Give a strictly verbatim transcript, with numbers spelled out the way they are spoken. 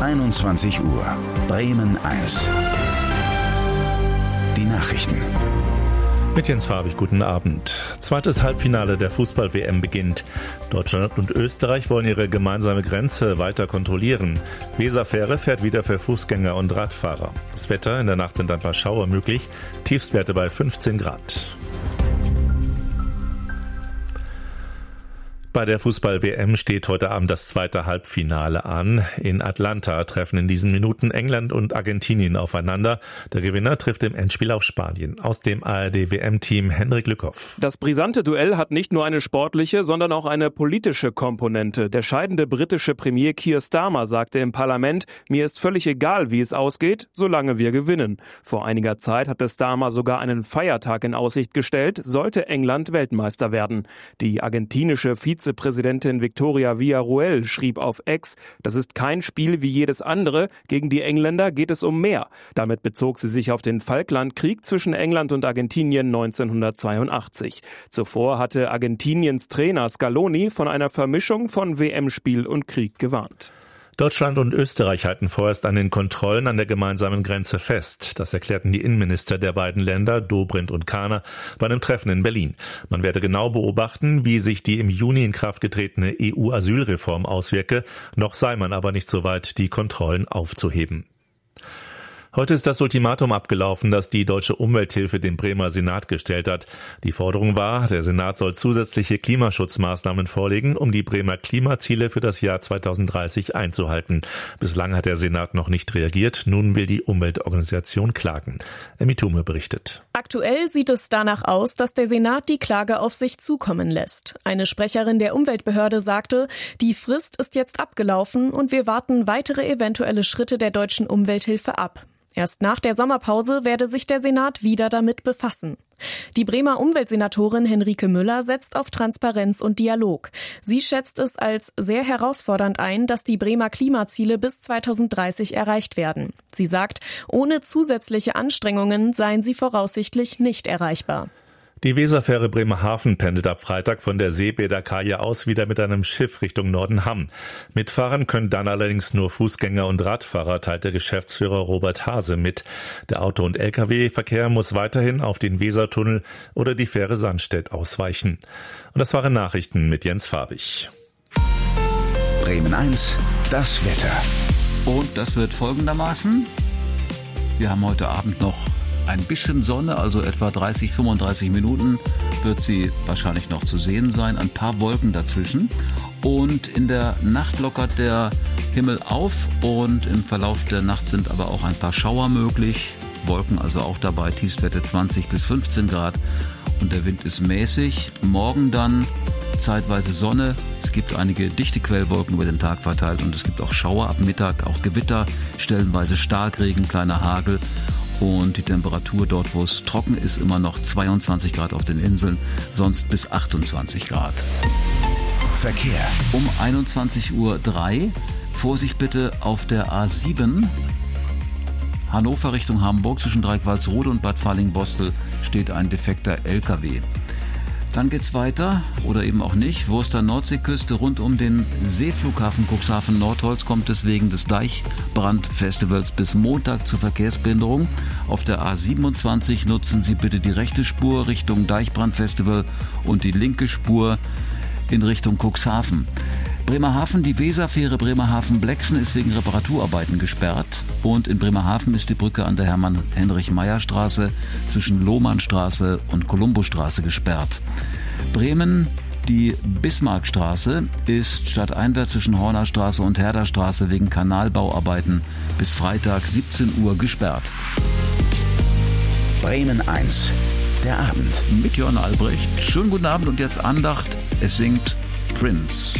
einundzwanzig Uhr. Bremen eins. Die Nachrichten. Mit Jens Farbig, guten Abend. Zweites Halbfinale der Fußball-W M beginnt. Deutschland und Österreich wollen ihre gemeinsame Grenze weiter kontrollieren. Weserfähre fährt wieder für Fußgänger und Radfahrer. Das Wetter, in der Nacht sind ein paar Schauer möglich. Tiefstwerte bei fünfzehn Grad. Bei der Fußball-W M steht heute Abend das zweite Halbfinale an. In Atlanta treffen in diesen Minuten England und Argentinien aufeinander. Der Gewinner trifft im Endspiel auf Spanien. Aus dem A R D-W M-Team Henrik Lückhoff. Das brisante Duell hat nicht nur eine sportliche, sondern auch eine politische Komponente. Der scheidende britische Premier Keir Starmer sagte im Parlament, mir ist völlig egal, wie es ausgeht, solange wir gewinnen. Vor einiger Zeit hatte Starmer sogar einen Feiertag in Aussicht gestellt, sollte England Weltmeister werden. Die argentinische Vize Vizepräsidentin Victoria Villarroel schrieb auf X, das ist kein Spiel wie jedes andere, gegen die Engländer geht es um mehr. Damit bezog sie sich auf den Falklandkrieg zwischen England und Argentinien neunzehnhundertzweiundachtzig. Zuvor hatte Argentiniens Trainer Scaloni von einer Vermischung von W M-Spiel und Krieg gewarnt. Deutschland und Österreich halten vorerst an den Kontrollen an der gemeinsamen Grenze fest. Das erklärten die Innenminister der beiden Länder, Dobrindt und Kahner, bei einem Treffen in Berlin. Man werde genau beobachten, wie sich die im Juni in Kraft getretene E U-Asylreform auswirke. Noch sei man aber nicht so weit, die Kontrollen aufzuheben. Heute ist das Ultimatum abgelaufen, das die Deutsche Umwelthilfe dem Bremer Senat gestellt hat. Die Forderung war, der Senat soll zusätzliche Klimaschutzmaßnahmen vorlegen, um die Bremer Klimaziele für das Jahr zweitausenddreißig einzuhalten. Bislang hat der Senat noch nicht reagiert. Nun will die Umweltorganisation klagen. Emmy Thume berichtet. Aktuell sieht es danach aus, dass der Senat die Klage auf sich zukommen lässt. Eine Sprecherin der Umweltbehörde sagte, die Frist ist jetzt abgelaufen und wir warten weitere eventuelle Schritte der Deutschen Umwelthilfe ab. Erst nach der Sommerpause werde sich der Senat wieder damit befassen. Die Bremer Umweltsenatorin Henrike Müller setzt auf Transparenz und Dialog. Sie schätzt es als sehr herausfordernd ein, dass die Bremer Klimaziele bis zweitausenddreißig erreicht werden. Sie sagt, ohne zusätzliche Anstrengungen seien sie voraussichtlich nicht erreichbar. Die Weserfähre Bremerhaven pendelt ab Freitag von der Seebäderkaje aus wieder mit einem Schiff Richtung Nordenham. Mitfahren können dann allerdings nur Fußgänger und Radfahrer, teilt der Geschäftsführer Robert Hase mit. Der Auto- und L K W-Verkehr muss weiterhin auf den Wesertunnel oder die Fähre Sandstedt ausweichen. Und das waren Nachrichten mit Jens Farbig. Bremen eins, das Wetter. Und das wird folgendermaßen. Wir haben heute Abend noch ein bisschen Sonne, also etwa dreißig, fünfunddreißig Minuten wird sie wahrscheinlich noch zu sehen sein. Ein paar Wolken dazwischen. Und in der Nacht lockert der Himmel auf und im Verlauf der Nacht sind aber auch ein paar Schauer möglich. Wolken also auch dabei, Tiefstwerte zwanzig bis fünfzehn Grad und der Wind ist mäßig. Morgen dann zeitweise Sonne. Es gibt einige dichte Quellwolken über den Tag verteilt und es gibt auch Schauer ab Mittag, auch Gewitter, stellenweise Starkregen, kleiner Hagel. Und die Temperatur dort, wo es trocken ist, immer noch zweiundzwanzig Grad auf den Inseln, sonst bis achtundzwanzig Grad. Verkehr. Um einundzwanzig Uhr drei, Vorsicht bitte auf der A sieben, Hannover Richtung Hamburg, zwischen Dreieck-Walsrode und Bad Falling-Bostel steht ein defekter L K W. Dann geht's weiter, oder eben auch nicht. Wurster Nordseeküste rund um den Seeflughafen Cuxhaven-Nordholz kommt es wegen des Deichbrandfestivals bis Montag zu Verkehrsbehinderung. Auf der A siebenundzwanzig nutzen Sie bitte die rechte Spur Richtung Deichbrandfestival und die linke Spur in Richtung Cuxhaven. Bremerhaven, die Weserfähre Bremerhaven-Blexen ist wegen Reparaturarbeiten gesperrt und in Bremerhaven ist die Brücke an der Hermann-Heinrich-Meyer-Straße zwischen Lohmannstraße und Kolumbusstraße gesperrt. Bremen, die Bismarckstraße ist stadteinwärts zwischen Hornerstraße und Herderstraße wegen Kanalbauarbeiten bis Freitag siebzehn Uhr gesperrt. Bremen eins, der Abend. Mit Jörn Albrecht. Schönen guten Abend und jetzt Andacht. Es singt Prince.